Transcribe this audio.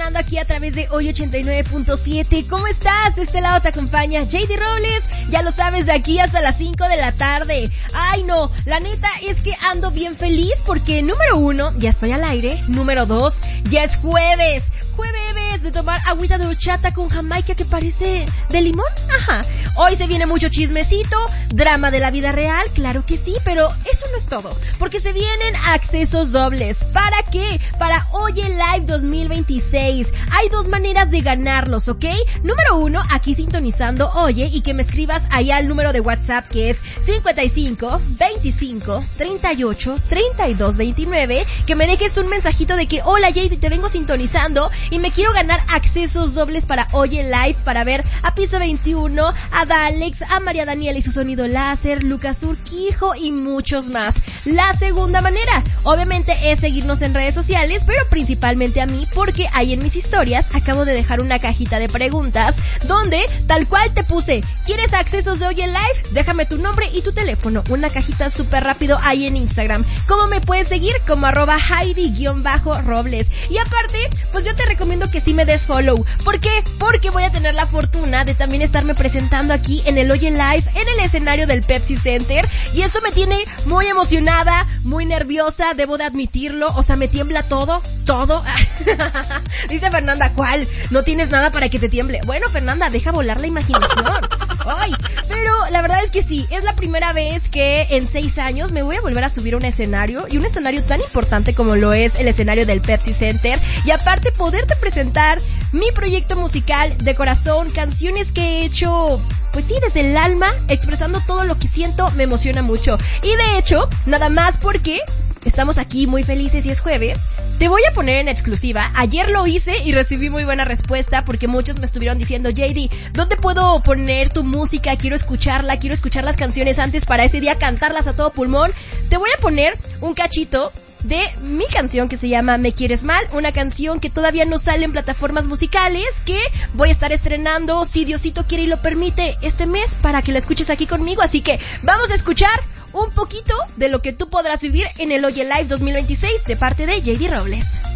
sonando aquí a través de Hoy 89.7. ¿Cómo estás? De este lado te acompaña JD Robles. Ya lo sabes, de aquí hasta las 5 de la tarde. Ay, no, la neta es que ando bien feliz porque número 1, ya estoy al aire. Número 2, ya es jueves. Jueves de tomar agüita de horchata con jamaica que parece de limón. Ajá. Hoy se viene mucho chismecito, drama de la vida real, claro que sí, pero eso no es todo, porque se vienen accesos dobles. ¿Para qué? Para Oye Live 2026. Hay dos maneras de ganarlos, ¿ok? Número 1, aquí sintonizando Oye y que me escribas ahí al número de WhatsApp que es 55 25 38 32 29, que me dejes un mensajito de que hola JD, te vengo sintonizando y me quiero ganar accesos dobles para Oye Live, para ver a Piso 21, a Dalex, a María Daniela y su sonido láser, Lucas Urquijo y muchos más. La segunda manera, obviamente, es seguirnos en redes sociales, pero principalmente a mí, porque ahí en mis historias acabo de dejar una cajita de preguntas donde tal cual te puse, ¿quieres accesos de Oye Live? Déjame tu nombre y tu teléfono. Una cajita súper rápido ahí en Instagram. ¿Cómo me puedes seguir? Como @Heidi_Robles. Y aparte, pues yo te recomiendo que sí me des follow. ¿Por qué? Porque voy a tener la fortuna de también estarme presentando aquí en el Oye Live, en el escenario del Pepsi Center, y eso me tiene muy emocionada, muy nerviosa, debo de admitirlo. O sea, me tiembla todo. Dice Fernanda, ¿cuál? ¿No tienes nada para que te tiemble? Bueno, Fernanda, deja volar la imaginación. Ay, pero la verdad es que sí, es la primera vez que en 6 años me voy a volver a subir a un escenario, y un escenario tan importante como lo es el escenario del Pepsi Center, y aparte poderte presentar mi proyecto musical de corazón, canciones que he hecho, pues sí, desde el alma, expresando todo lo que siento, me emociona mucho. Y de hecho, nada más porque estamos aquí muy felices y es jueves, te voy a poner en exclusiva. Ayer lo hice y recibí muy buena respuesta porque muchos me estuvieron diciendo, JD, ¿dónde puedo poner tu música? Quiero escuchar las canciones antes para ese día cantarlas a todo pulmón. Te voy a poner un cachito de mi canción que se llama Me Quieres Mal, una canción que todavía no sale en plataformas musicales, que voy a estar estrenando, si Diosito quiere y lo permite, este mes, para que la escuches aquí conmigo. Así que vamos a escuchar un poquito de lo que tú podrás vivir en el Oye Live 2026 de parte de JD Robles.